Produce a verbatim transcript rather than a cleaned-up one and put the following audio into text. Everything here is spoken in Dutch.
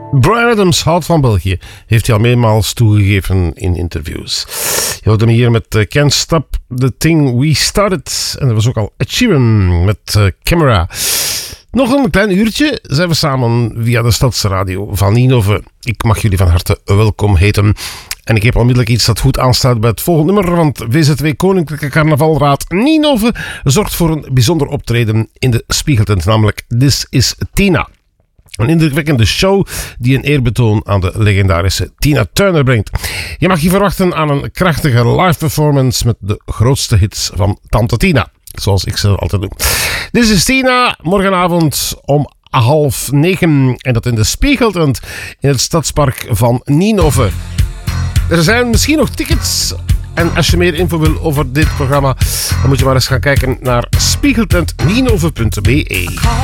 Bryan Adams houdt van België, heeft hij al meermaals toegegeven in interviews. Je hoort hem hier met uh, Can't Stop the Thing We Started. En er was ook al Ed Sheeran met uh, Camera. Nog een klein uurtje zijn we samen via de Stadsradio van Ninove. Ik mag jullie van harte welkom heten. En ik heb onmiddellijk iets dat goed aanstaat bij het volgende nummer, want V Z W Koninklijke Carnavalraad Ninove zorgt voor een bijzonder optreden in de Spiegeltent, namelijk This is Tina. Een indrukwekkende show die een eerbetoon aan de legendarische Tina Turner brengt. Je mag je verwachten aan een krachtige live performance met de grootste hits van Tante Tina. Zoals ik ze altijd doe. Dit is Tina, morgenavond om half negen. En dat in de Spiegeltent in het stadspark van Ninove. Er zijn misschien nog tickets. En als je meer info wil over dit programma, dan moet je maar eens gaan kijken naar spiegeltent ninove punt be.